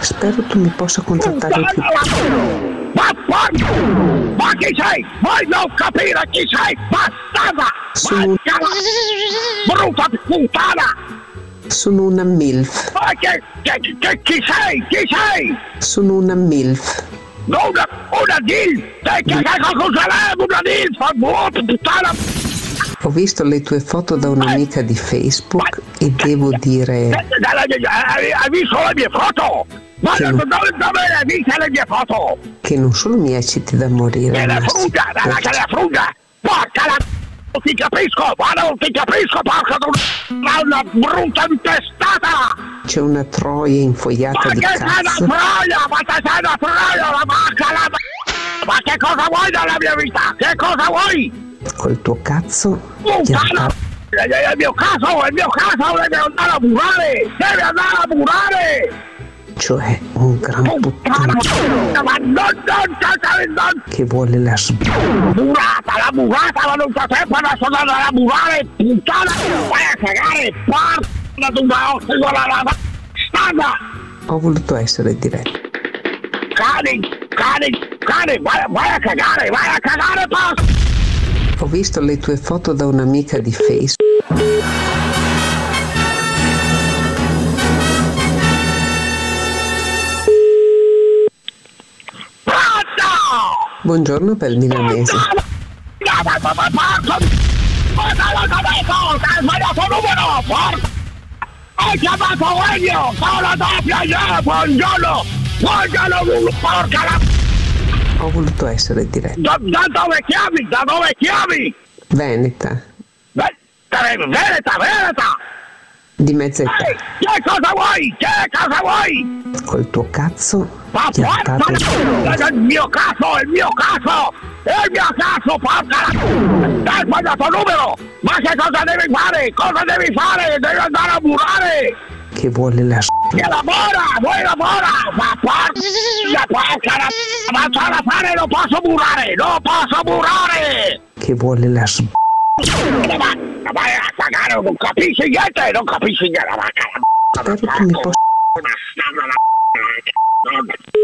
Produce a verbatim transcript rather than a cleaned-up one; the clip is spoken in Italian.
Spero tu mi possa contattare il più Ma, ma, ma chi sei? Vuoi non capire chi sei? Bastarda! Sono un- Brutta puttana! Sono una MILF. Ma che, che, che, chi sei? Chi sei? Sono una MILF. No, una, una dil! Che, che, che cosa è una dil? Fa brutta puttana! Ho visto le tue foto da un'amica di Facebook e devo dire Hai visto le mie foto? Ma Che dove, non- dove hai visto le mie foto? che non solo mi ecciti da morire, Che la ma fruga, la, che la fruga! Porca la... Non ti capisco, ma non ti capisco, porca una, una brutta intestata! c'è una troia infogliata Ma di che sei una cazzo. troia, ma che sei una troia, la vacca, la... Ma che cosa vuoi dalla mia vita? Che cosa vuoi? Col tuo cazzo ti Puttana! appar- È il mio caso, è il mio caso, devi andare a burare! Devi andare a burare! cioè un gran Puttana! puttano Ma non, non, non, non, che vuole la sb- burata, la burata, ma non c'è tempo adesso da andare a burare! Puttana! Vai a cagare! Porca tu da occhio con la lava! Standa! Ho voluto essere diretto. Cani! Cani! Cani! Vai, vai a cagare! Vai a cagare, porca! Ho visto le tue foto da un'amica di Facebook. Pronto! Buongiorno pel milanese. Ma ma ma ma porca! Ma dalla cabeza! Hai sbagliato numero! Porca! Hai chiamato Elio! Sono doppia io! Buongiorno! Buongiorno! Porca la... Ho voluto essere diretto. Da, da dove chiami? Da dove chiami? Veneta, Beh, Veneta, Veneta! di mezza Ehi, età, che cosa vuoi? Che cosa vuoi? col tuo cazzo Ma ti porca! appare- È il mio caso, è il mio caso! È il mio caso, porca la... Hai sbagliato numero! Ma che cosa devi fare? Cosa devi fare? Devi andare a burare! che vuole la sb- Che lavora! Vuoi lavora! Ma porca! Porca la... Ma c'ho da fare, non posso burare! Non posso burare! che vuole la sb- Ma, ma vai a cagare, non capisci niente! Non capisci niente! Ma Spero tu mi possa Una stanza la...